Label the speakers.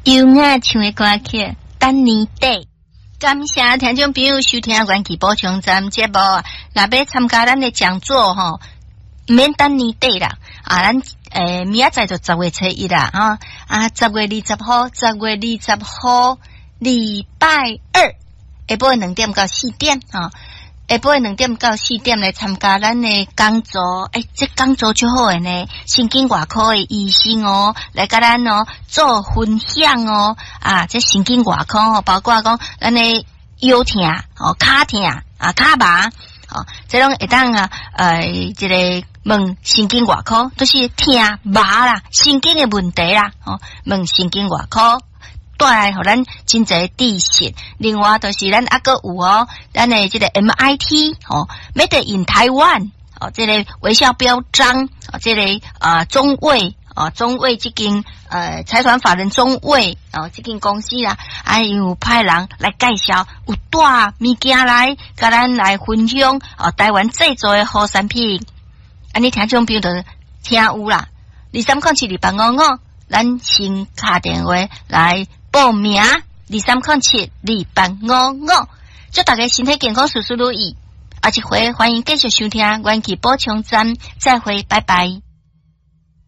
Speaker 1: 优雅唱的歌曲，等年底。感谢听众朋友收听元气补充站节目啊！若要参加咱的讲座吼，免等年底啦咱明仔载就10月初1啦10月20号礼拜二下晡2点到4点下晡2点到4点来参加咱的讲座。这讲座就好诶呢，神经外科的医生来甲咱做分享这神经外科包括讲咱的腰痛骹痛骹麻这种会当这个问神经外科都是痛麻啦，神经的问题啦问神经外科带来互咱真侪知识。另外就是咱还佫有咱的这个 MIT Made in Taiwan 这个微笑标章这个中卫这间财团法人中卫这间公司啦有派人来介绍，有带物件来甲咱来分享台湾制作的好产品。你听众朋友就听有啦，23072855咱先打电话来报名，23072855，祝大家身体健康，事事如意。下一回欢迎继续收听元气补充站，再会，拜拜。